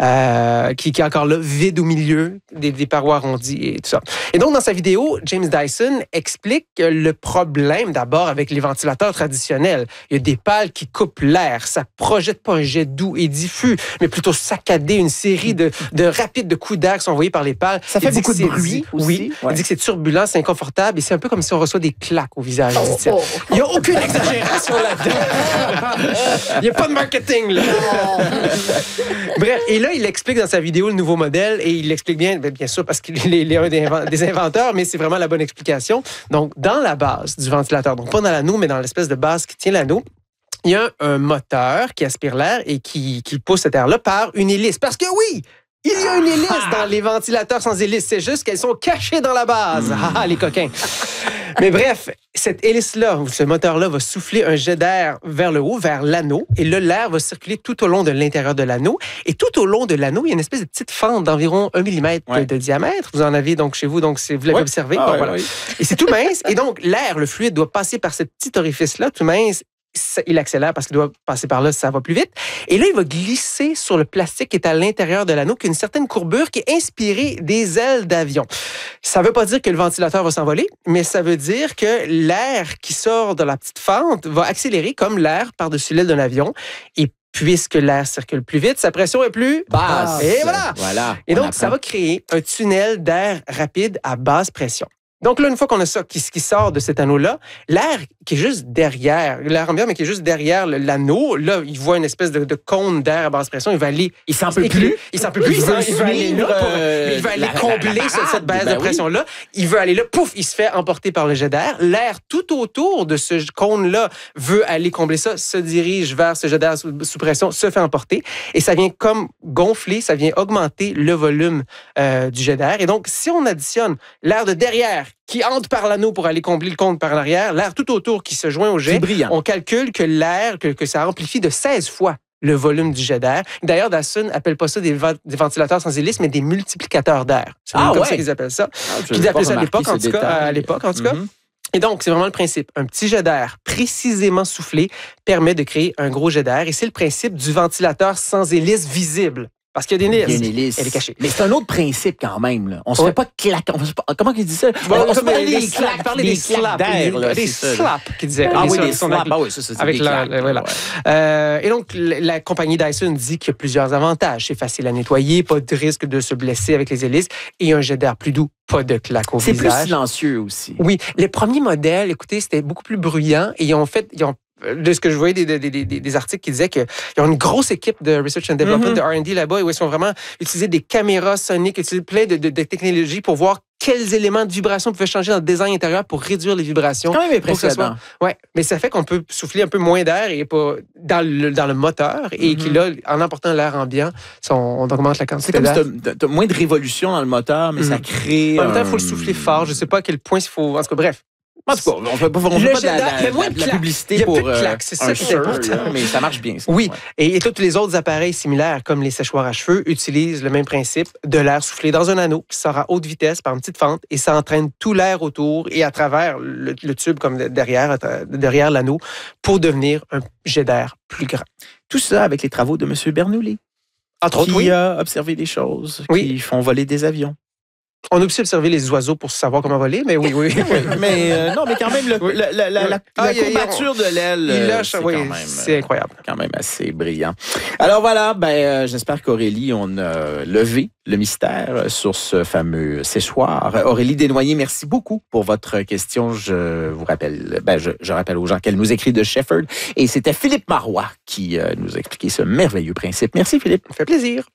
qui est encore là, vide au milieu, des parois arrondies et tout ça. Et donc, dans sa vidéo, James Dyson explique le problème d'abord avec les ventilateurs traditionnels. Il y a des pales qui coupent l'air. Ça projette pas un jet doux et diffus, mais plutôt saccadé, une série de rapides de coups d'air qui sont envoyés par les pales. Ça fait beaucoup de bruit aussi. Oui, il dit que c'est turbulent, c'est inconfortable et c'est un peu comme si on reçoit des claques au visage. Il n'y a aucune exagération là-dedans. Il n'y a pas de marketing, là. Bref, et là, il explique dans sa vidéo le nouveau modèle et il l'explique bien sûr, parce qu'il est un des inventeurs, mais c'est vraiment la bonne explication. Donc, dans la base du ventilateur, donc pas dans l'anneau, mais dans l'espèce de base qui tient l'anneau, il y a un moteur qui aspire l'air et qui pousse cet air-là par une hélice. Parce que oui, il y a une hélice dans les ventilateurs sans hélice. C'est juste qu'elles sont cachées dans la base. Les coquins. Mais bref, cette hélice-là, ce moteur-là va souffler un jet d'air vers le haut, vers l'anneau. Et là, l'air va circuler tout au long de l'intérieur de l'anneau. Et tout au long de l'anneau, il y a une espèce de petite fente d'environ 1 mm de diamètre. Vous en avez donc chez vous, donc vous l'avez observé. Voilà. Et c'est tout mince. Et donc, l'air, le fluide, doit passer par ce petit orifice-là, tout mince. Il accélère parce qu'il doit passer par là, ça va plus vite. Et là, il va glisser sur le plastique qui est à l'intérieur de l'anneau, qui a une certaine courbure qui est inspirée des ailes d'avion. Ça ne veut pas dire que le ventilateur va s'envoler, mais ça veut dire que l'air qui sort de la petite fente va accélérer comme l'air par-dessus l'aile d'un avion. Et puisque l'air circule plus vite, sa pression est plus basse. Et voilà. Et donc, ça va créer un tunnel d'air rapide à basse pression. Donc là, une fois qu'on a ça qui sort de cet anneau-là, l'air qui est juste derrière, l'air ambiant, mais qui est juste derrière l'anneau, là, il voit une espèce de cône d'air à basse pression. Il va aller... Il s'en peut plus. Il s'en peut plus. Il va aller là. Il va aller combler cette baisse de pression-là. Il veut aller là. Pouf, il se fait emporter par le jet d'air. L'air tout autour de ce cône-là veut aller combler ça, se dirige vers ce jet d'air sous pression, se fait emporter. Et ça vient comme gonfler, ça vient augmenter le volume du jet d'air. Et donc, si on additionne l'air de derrière qui entre par l'anneau pour aller combler le cône par l'arrière, l'air tout autour qui se joint au jet, on calcule que l'air, que ça amplifie de 16 fois le volume du jet d'air. D'ailleurs, Dyson n'appelle pas ça des ventilateurs sans hélice, mais des multiplicateurs d'air. C'est comme ça qu'ils appellent ça. Qu'ils appelaient ça à l'époque, en tout cas. Et donc, c'est vraiment le principe. Un petit jet d'air précisément soufflé permet de créer un gros jet d'air. Et c'est le principe du ventilateur sans hélice visible. Parce qu'il y a des hélices. Il y a une hélice. Elle est cachée. Mais c'est un autre principe quand même. Là. On se fait pas claquer. Comment il dit ça? On se fait des claques. Des slaps d'air. Des slaps, qu'il disait. Des slaps. Oui, ça, c'est avec des claques. Voilà. Et donc, la compagnie Dyson dit qu'il y a plusieurs avantages. C'est facile à nettoyer, pas de risque de se blesser avec les hélices et un jet d'air plus doux, pas de claques au visage. C'est plus silencieux aussi. Oui. Les premiers modèles, écoutez, c'était beaucoup plus bruyant et ils ont de ce que je voyais des articles qui disaient qu'ils ont une grosse équipe de research and development, de R&D là-bas, où ils sont vraiment utilisés des caméras soniques, utilisés plein de technologies pour voir quels éléments de vibration pouvaient changer dans le design intérieur pour réduire les vibrations. C'est quand même impressionnant. Oui, mais ça fait qu'on peut souffler un peu moins d'air et pas dans le moteur et que là, en emportant l'air ambiant, on augmente la quantité d'air. C'est comme si tu as moins de révolution dans le moteur, mais ça crée... En même temps, il faut le souffler fort. Je ne sais pas à quel point il faut... En tout cas, bref. En tout cas, on ne fait pas de la publicité pour c'est ça qui est important. Mais ça marche bien. Ça. Oui, et tous les autres appareils similaires, comme les séchoirs à cheveux, utilisent le même principe de l'air soufflé dans un anneau qui sort à haute vitesse par une petite fente et ça entraîne tout l'air autour et à travers le tube, comme derrière l'anneau, pour devenir un jet d'air plus grand. Tout ça avec les travaux de M. Bernoulli, qui a observé des choses qui font voler des avions. On a aussi observé les oiseaux pour savoir comment voler, mais oui. mais quand même, la courbature de l'aile, c'est incroyable. Quand même assez brillant. Alors voilà, j'espère qu'Aurélie, on a levé le mystère sur ce fameux séchoir. Aurélie Desnoyers, merci beaucoup pour votre question. Je vous rappelle, je rappelle aux gens qu'elle nous écrit de Shefford. Et c'était Philippe Marois qui nous a expliqué ce merveilleux principe. Merci Philippe. Ça fait plaisir.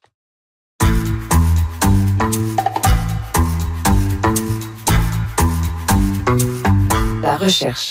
La recherche.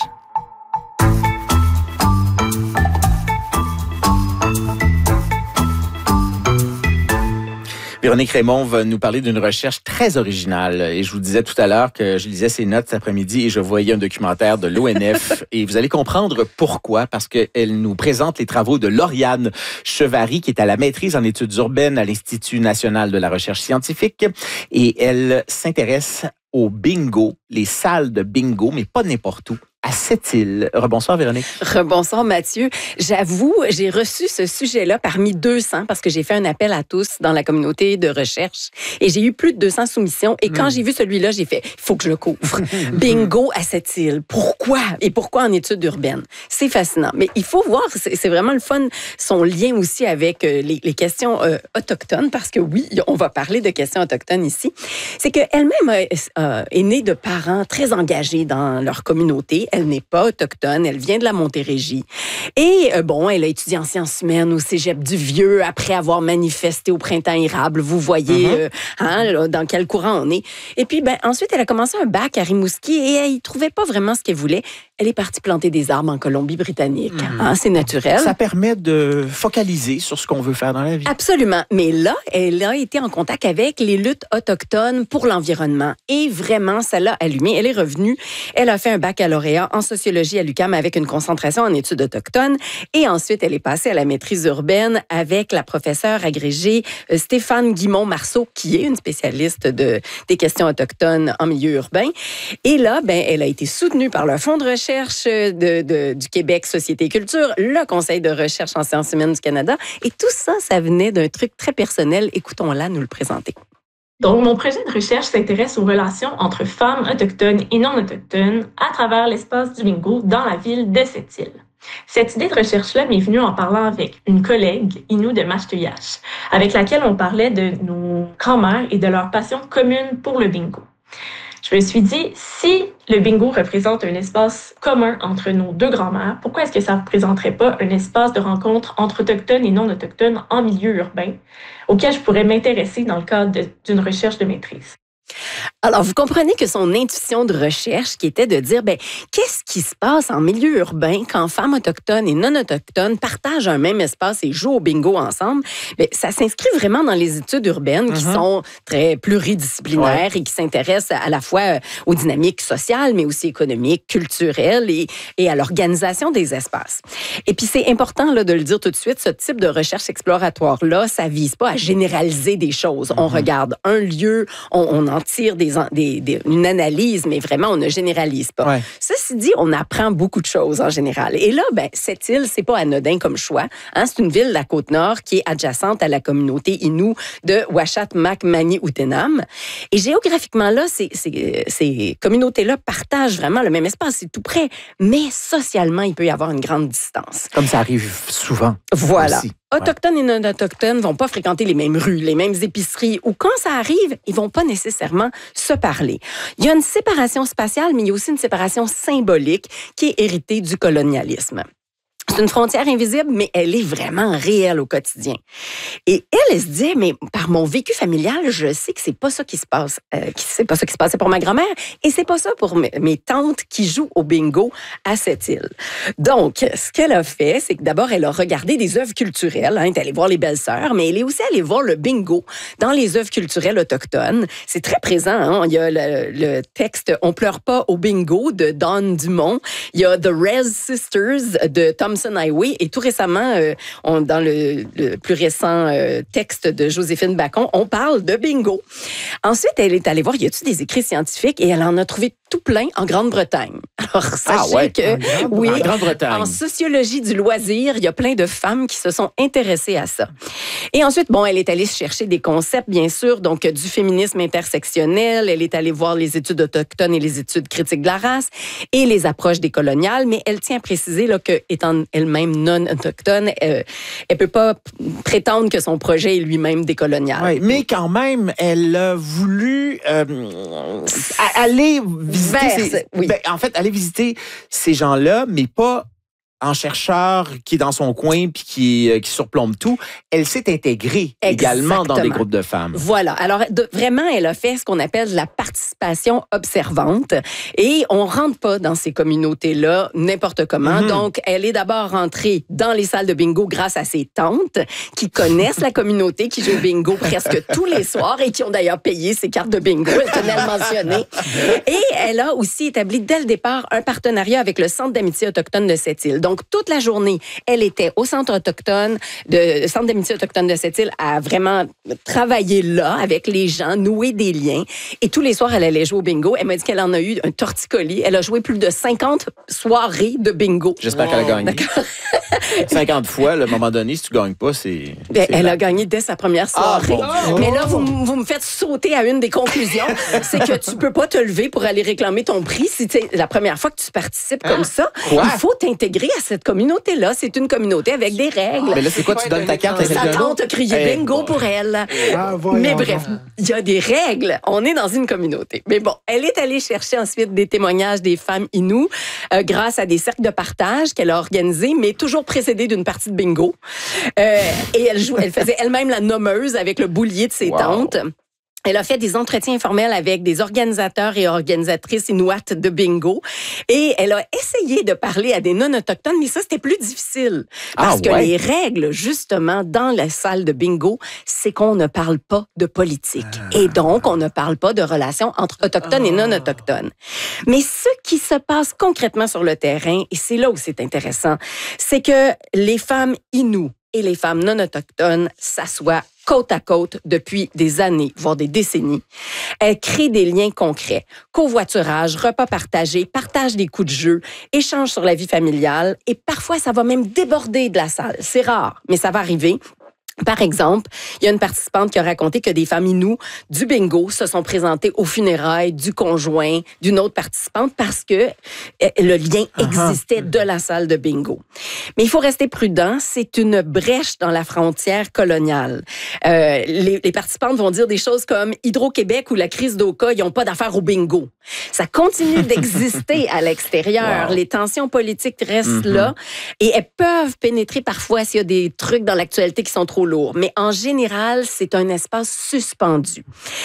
Véronique Raymond va nous parler d'une recherche très originale. Et je vous disais tout à l'heure que je lisais ses notes cet après-midi et je voyais un documentaire de l'ONF. Et vous allez comprendre pourquoi. Parce qu'elle nous présente les travaux de Lauriane Chevary, qui est à la maîtrise en études urbaines à l'Institut national de la recherche scientifique. Et elle s'intéresse au bingo, les salles de bingo, mais pas n'importe où, à Sept-Îles. Rebonsoir, Véronique. Rebonsoir, Mathieu. J'avoue, j'ai reçu ce sujet-là parmi 200 parce que j'ai fait un appel à tous dans la communauté de recherche et j'ai eu plus de 200 soumissions. Et quand j'ai vu celui-là, j'ai fait, il faut que je le couvre. Bingo à Sept-Îles. Pourquoi? Et pourquoi en études urbaines? C'est fascinant. Mais il faut voir, c'est vraiment le fun, son lien aussi avec les questions autochtones, parce que oui, on va parler de questions autochtones ici. C'est qu'elle-même est née de parents très engagés dans leur communauté. Elle n'est pas autochtone, elle vient de la Montérégie. Et elle a étudié en sciences humaines au Cégep du Vieux après avoir manifesté au Printemps érable. Vous voyez dans quel courant on est. Et puis, ensuite, elle a commencé un bac à Rimouski et elle ne trouvait pas vraiment ce qu'elle voulait. Elle est partie planter des arbres en Colombie-Britannique. C'est naturel. Ça permet de focaliser sur ce qu'on veut faire dans la vie. Absolument. Mais là, elle a été en contact avec les luttes autochtones pour l'environnement. Et vraiment, ça l'a allumée. Elle est revenue. Elle a fait un baccalauréat en sociologie à l'UQAM avec une concentration en études autochtones. Et ensuite, elle est passée à la maîtrise urbaine avec la professeure agrégée Stéphane Guimond-Marceau, qui est une spécialiste des questions autochtones en milieu urbain. Et là, elle a été soutenue par le Fonds de recherche du Québec Société et Culture, le Conseil de recherche en sciences humaines du Canada. Et tout ça, ça venait d'un truc très personnel. Écoutons-la nous le présenter. Donc, mon projet de recherche s'intéresse aux relations entre femmes autochtones et non autochtones à travers l'espace du bingo dans la ville de Sept-Îles. Cette idée de recherche-là m'est venue en parlant avec une collègue, Inou de Mashteuiatsh, avec laquelle on parlait de nos grands-mères et de leur passion commune pour le bingo. Je me suis dit, si le bingo représente un espace commun entre nos deux grands-mères, pourquoi est-ce que ça ne représenterait pas un espace de rencontre entre autochtones et non autochtones en milieu urbain, auquel je pourrais m'intéresser dans le cadre d'une recherche de maîtrise? Alors, vous comprenez que son intuition de recherche, qui était de dire, qu'est-ce qui se passe en milieu urbain quand femmes autochtones et non autochtones partagent un même espace et jouent au bingo ensemble, ça s'inscrit vraiment dans les études urbaines qui sont très pluridisciplinaires et qui s'intéressent à la fois aux dynamiques sociales, mais aussi économiques, culturelles et à l'organisation des espaces. Et puis, c'est important là, de le dire tout de suite, ce type de recherche exploratoire-là, ça vise pas à généraliser des choses. On regarde un lieu, on en tire une analyse, mais vraiment, on ne généralise pas. Ouais. Ceci dit, on apprend beaucoup de choses en général. Et là, Sept-Îles, c'est pas anodin comme choix. C'est une ville de la Côte-Nord qui est adjacente à la communauté Innu de Uashat-Mak-Mani-Utenam. Et géographiquement, là, ces communautés-là partagent vraiment le même espace. C'est tout près. Mais socialement, il peut y avoir une grande distance. Comme ça arrive souvent. Voilà. Aussi. Autochtones et non-autochtones vont pas fréquenter les mêmes rues, les mêmes épiceries, ou quand ça arrive, ils vont pas nécessairement se parler. Il y a une séparation spatiale, mais il y a aussi une séparation symbolique qui est héritée du colonialisme. C'est une frontière invisible, mais elle est vraiment réelle au quotidien. Et elle se dit, mais par mon vécu familial, je sais que c'est pas ça qui se passe. C'est pas ça qui se passait pour ma grand-mère, et c'est pas ça pour mes tantes qui jouent au bingo à Sept-Îles. Donc, ce qu'elle a fait, c'est que d'abord, elle a regardé des œuvres culturelles. Elle est allée voir les belles-sœurs, mais elle est aussi allée voir le bingo dans les œuvres culturelles autochtones. C'est très présent. Il y a le texte « On pleure pas au bingo » de Dawn Dumont. Il y a « The Rez Sisters » de Thomson Highway. Et tout récemment, dans le plus récent texte de Joséphine Bacon, on parle de bingo. Ensuite, elle est allée voir, y a-t-il des écrits scientifiques? Et elle en a trouvé tout plein en Grande-Bretagne. Alors, sachez que, en Grande-Bretagne. En sociologie du loisir, il y a plein de femmes qui se sont intéressées à ça. Et ensuite, elle est allée chercher des concepts, bien sûr, donc du féminisme intersectionnel. Elle est allée voir les études autochtones et les études critiques de la race et les approches décoloniales. Mais elle tient à préciser là, que, étant elle-même non autochtone, elle peut pas prétendre que son projet est lui-même décolonial. Oui, mais quand même, elle a voulu aller visiter en fait, aller visiter ces gens-là, mais pas en chercheur qui est dans son coin puis qui surplombe tout. Elle s'est intégrée également dans des groupes de femmes. Voilà. Alors, vraiment, elle a fait ce qu'on appelle de la participation observante et on rentre pas dans ces communautés-là n'importe comment. Donc, elle est d'abord rentrée dans les salles de bingo grâce à ses tantes qui connaissent la communauté, qui jouent au bingo presque tous les soirs et qui ont d'ailleurs payé ses cartes de bingo. Elle tenait à le mentionner. Et elle a aussi établi dès le départ un partenariat avec le Centre d'amitié autochtone de Sept-Îles. Donc, toute la journée, elle était au centre autochtone, centre d'amitié autochtone de cette île, à vraiment travailler là avec les gens, nouer des liens. Et tous les soirs, elle allait jouer au bingo. Elle m'a dit qu'elle en a eu un torticolis. Elle a joué plus de 50 soirées de bingo. J'espère qu'elle a gagné. 50 fois, à un moment donné, si tu gagnes pas, c'est elle a gagné dès sa première soirée. Mais là, vous me faites sauter à une des conclusions. C'est que tu peux pas te lever pour aller réclamer ton prix si c'est la première fois que tu participes comme ça. Quoi? Il faut t'intégrer à cette communauté-là. C'est une communauté avec des règles. Mais là, c'est quoi? Tu donnes ta carte à Sa quelqu'un tante a crié bingo pour elle. Mais bref, il y a des règles. On est dans une communauté. Mais bon, elle est allée chercher ensuite des témoignages des femmes Innu grâce à des cercles de partage qu'elle a organisés, mais toujours précédés d'une partie de bingo. Et elle faisait elle-même la nommeuse avec le boulier de ses tantes. Elle a fait des entretiens informels avec des organisateurs et organisatrices inuites de bingo. Et elle a essayé de parler à des non-autochtones, mais ça, c'était plus difficile. Parce que les règles, justement, dans la salle de bingo, c'est qu'on ne parle pas de politique. Et donc, on ne parle pas de relations entre autochtones et non-autochtones. Mais ce qui se passe concrètement sur le terrain, et c'est là où c'est intéressant, c'est que les femmes Innu et les femmes non-autochtones s'assoient côte à côte depuis des années, voire des décennies. Elles créent des liens concrets. Covoiturage, repas partagés, partage des coups de jeu, échange sur la vie familiale et parfois, ça va même déborder de la salle. C'est rare, mais ça va arriver. Par exemple, il y a une participante qui a raconté que des femmes Innu du bingo se sont présentées aux funérailles du conjoint d'une autre participante parce que le lien existait de la salle de bingo. Mais il faut rester prudent, c'est une brèche dans la frontière coloniale. Les participantes vont dire des choses comme Hydro-Québec ou la crise d'Oka, ils n'ont pas d'affaires au bingo. Ça continue d'exister à l'extérieur. Wow. Les tensions politiques restent là et elles peuvent pénétrer parfois s'il y a des trucs dans l'actualité qui sont trop lourds. Mais en général, c'est un espace suspendu.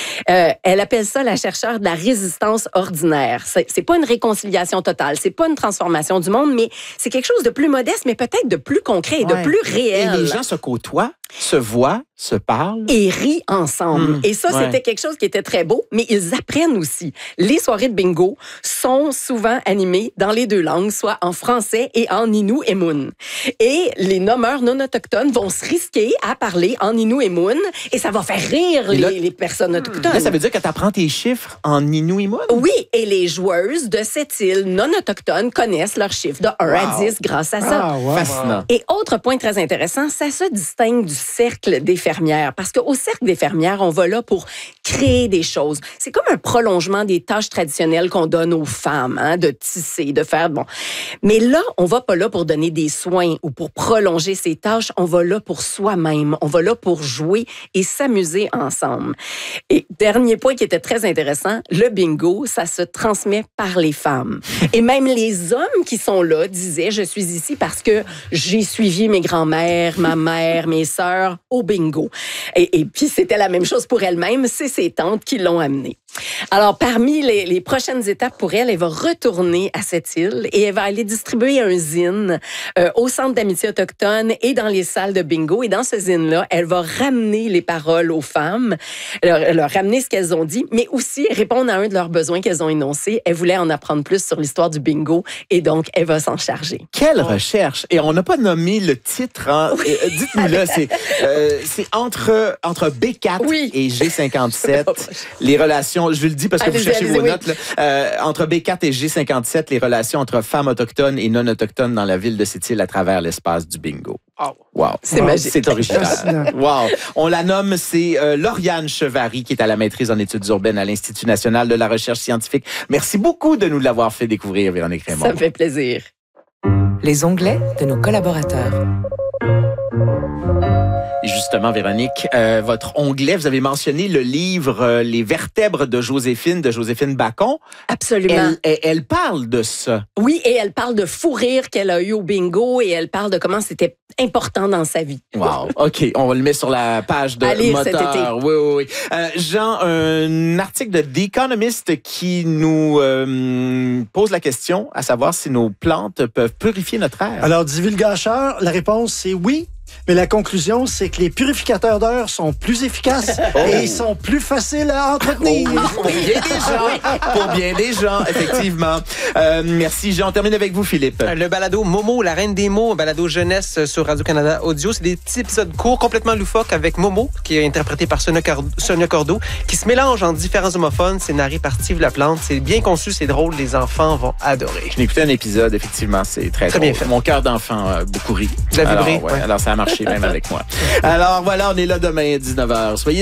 Elle appelle ça la chercheure de la résistance ordinaire. C'est pas une réconciliation totale, c'est pas une transformation du monde, mais c'est quelque chose de plus modeste, mais peut-être de plus concret et de plus réel. Et les gens se côtoient, se voient, se parlent. Et rient ensemble. Et ça, c'était quelque chose qui était très beau, mais ils apprennent aussi. Les soirées de bingo sont souvent animées dans les deux langues, soit en français et en Innu et Mun. Et les nommeurs non autochtones vont se risquer à parler en Innu et Mun, et ça va faire rire les personnes autochtones. Là, ça veut dire que tu apprends tes chiffres en Innu et Mun? Oui, et les joueuses de cette île non autochtone connaissent leurs chiffres de 1 à 10 grâce à ça. Fascinant. Et autre point très intéressant, ça se distingue du cercle des fermières. Parce qu'au cercle des fermières, on va là pour créer des choses. C'est comme un prolongement des tâches traditionnelles qu'on donne aux femmes, hein, de tisser, de faire... Bon. Mais là, on va pas là pour donner des soins ou pour prolonger ces tâches. On va là pour soi-même. On va là pour jouer et s'amuser ensemble. Et dernier point qui était très intéressant, le bingo, ça se transmet par les femmes. Et même les hommes qui sont là disaient, je suis ici parce que j'ai suivi mes grands-mères, ma mère, mes sœurs au bingo. Et puis, c'était la même chose pour elle-même. C'est ses tantes qui l'ont amenée. Alors, parmi les prochaines étapes pour elle, elle va retourner à cette île et elle va aller distribuer un zine au Centre d'amitié autochtone et dans les salles de bingo. Et dans ce zine-là, elle va ramener les paroles aux femmes, leur ramener ce qu'elles ont dit, mais aussi répondre à un de leurs besoins qu'elles ont énoncés. Elle voulait en apprendre plus sur l'histoire du bingo et donc, elle va s'en charger. Quelle recherche! Et on n'a pas nommé le titre. Hein? Oui. Dites-nous-le, c'est entre B4 et G57, les relations, je vous le dis parce que vous cherchez vos notes, là, entre B4 et G57, les relations entre femmes autochtones et non autochtones dans la ville de cette île à travers l'espace du bingo. Wow. C'est magique. C'est original. Wow. On la nomme, c'est Lauriane Chevary, qui est à la maîtrise en études urbaines à l'Institut national de la recherche scientifique. Merci beaucoup de nous l'avoir fait découvrir, Véronique Raymond. Ça me fait plaisir. Les onglets de nos collaborateurs. Et justement, Véronique, votre onglet, vous avez mentionné le livre Les vertèbres de Joséphine Bacon. Absolument. Elle parle de ça. Oui, et elle parle de fou rire qu'elle a eu au bingo et elle parle de comment c'était important dans sa vie. Wow. OK, on le met sur la page de Moteur. Oui. Jean, un article de The Economist qui nous pose la question à savoir si nos plantes peuvent purifier notre air. Alors, divulgateur, la réponse c'est oui. Mais la conclusion, c'est que les purificateurs d'air sont plus efficaces et ils sont plus faciles à entretenir. Pour bien des gens, effectivement. Merci, Jean. On termine avec vous, Philippe. Le balado Momo, la reine des mots, un balado jeunesse sur Radio-Canada Audio. C'est des petits épisodes courts, complètement loufoques, avec Momo, qui est interprété par Sonia Cordeau, qui se mélange en différents homophones. C'est narré par Steve Laplante. C'est bien conçu, c'est drôle. Les enfants vont adorer. Je l'ai écouté un épisode, effectivement, c'est très drôle. Bien fait. Mon cœur d'enfant a beaucoup ri. Vous avez vibré? Alors ça a marché même avec moi. Alors voilà, on est là demain à 19h. Soyez